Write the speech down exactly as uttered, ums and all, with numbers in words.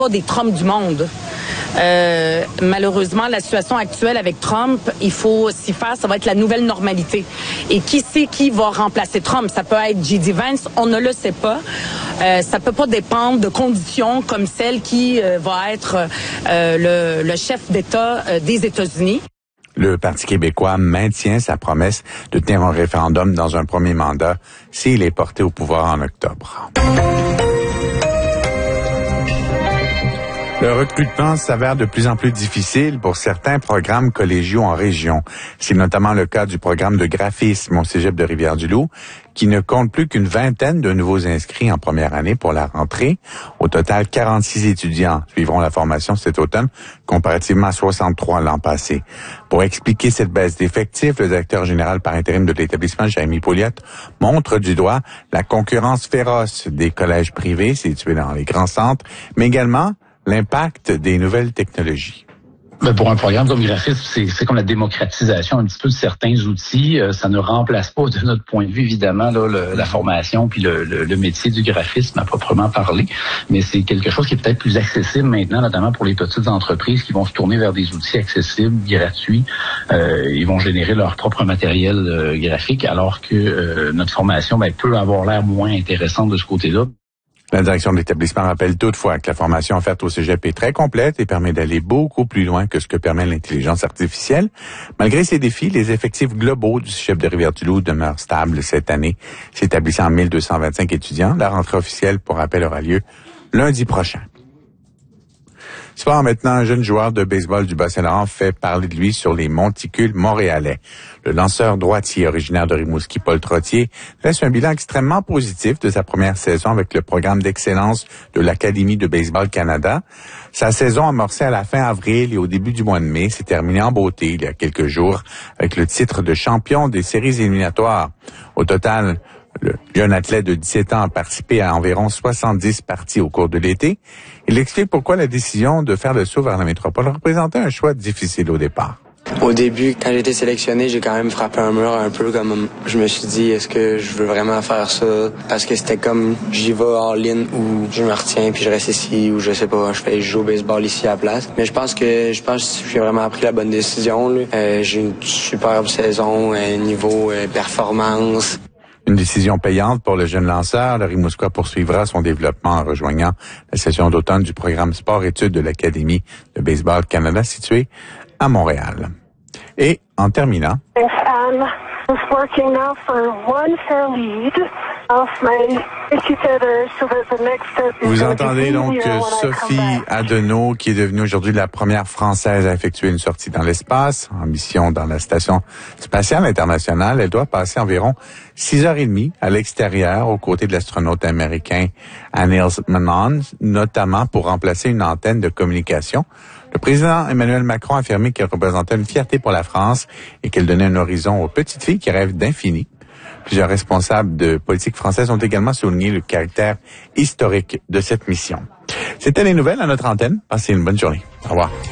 pas des Trump du monde. Euh, malheureusement, la situation actuelle avec Trump, il faut s'y faire, ça va être la nouvelle normalité. Et qui sait qui va remplacer Trump? Ça peut être J D Vance, on ne le sait pas. Euh, ça peut pas dépendre de conditions comme celle qui euh, va être euh, le, le chef d'État euh, des États-Unis. Le Parti québécois maintient sa promesse de tenir un référendum dans un premier mandat s'il est porté au pouvoir en octobre. Le recrutement s'avère de plus en plus difficile pour certains programmes collégiaux en région. C'est notamment le cas du programme de graphisme au Cégep de Rivière-du-Loup, qui ne compte plus qu'une vingtaine de nouveaux inscrits en première année pour la rentrée. Au total, quarante-six étudiants suivront la formation cet automne, comparativement à soixante-trois l'an passé. Pour expliquer cette baisse d'effectifs, le directeur général par intérim de l'établissement, Jérémy Pouliot, montre du doigt la concurrence féroce des collèges privés situés dans les grands centres, mais également l'impact des nouvelles technologies. Ben pour un programme comme graphisme, c'est, c'est comme la démocratisation un petit peu de certains outils. Euh, ça ne remplace pas, de notre point de vue, évidemment, là, le, la formation puis le, le, le métier du graphisme à proprement parler. Mais c'est quelque chose qui est peut-être plus accessible maintenant, notamment pour les petites entreprises qui vont se tourner vers des outils accessibles, gratuits. Euh, ils vont générer leur propre matériel euh, graphique, alors que euh, notre formation ben, peut avoir l'air moins intéressante de ce côté-là. La direction de l'établissement rappelle toutefois que la formation offerte au Cégep est très complète et permet d'aller beaucoup plus loin que ce que permet l'intelligence artificielle. Malgré ces défis, les effectifs globaux du Cégep de Rivière-du-Loup demeurent stables cette année, s'établissant en mille deux cent vingt-cinq étudiants. La rentrée officielle, pour rappel, aura lieu lundi prochain. Sport maintenant, un jeune joueur de baseball du Bas-Saint-Laurent fait parler de lui sur les monticules montréalais. Le lanceur droitier originaire de Rimouski, Paul Trottier, laisse un bilan extrêmement positif de sa première saison avec le programme d'excellence de l'Académie de baseball Canada. Sa saison amorcée à la fin avril et au début du mois de mai s'est terminée en beauté il y a quelques jours avec le titre de champion des séries éliminatoires. Au total, le jeune athlète de dix-sept ans a participé à environ soixante-dix parties au cours de l'été. Il explique pourquoi la décision de faire le saut vers la métropole représentait un choix difficile au départ. Au début, quand j'ai été sélectionné, j'ai quand même frappé un mur un peu comme je me suis dit, est-ce que je veux vraiment faire ça? Parce que c'était comme j'y vais all-in ou je me retiens puis je reste ici ou je sais pas, je fais je joue au baseball ici à la place. Mais je pense que je pense que j'ai vraiment pris la bonne décision. Là. Euh, j'ai une superbe saison, euh, niveau euh, performance. Une décision payante pour le jeune lanceur. Le Rimouskois poursuivra son développement en rejoignant la session d'automne du programme sport-études de l'Académie de baseball Canada située à Montréal. Et en terminant, vous entendez donc Sophie Adenau, qui est devenue aujourd'hui la première Française à effectuer une sortie dans l'espace, en mission dans la Station spatiale internationale. Elle doit passer environ six heures trente à l'extérieur aux côtés de l'astronaute américain Anil Manon, notamment pour remplacer une antenne de communication. Le président Emmanuel Macron a affirmé qu'elle représentait une fierté pour la France et qu'elle donnait un horizon aux petites filles qui rêvent d'infini. Plusieurs responsables de politique française ont également souligné le caractère historique de cette mission. C'était les nouvelles à notre antenne. Passez une bonne journée. Au revoir.